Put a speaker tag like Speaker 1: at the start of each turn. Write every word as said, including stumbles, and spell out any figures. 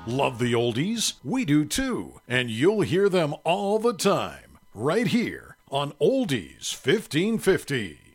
Speaker 1: Love the oldies? We do too, and you'll hear them all the time, right here on Oldies fifteen fifty.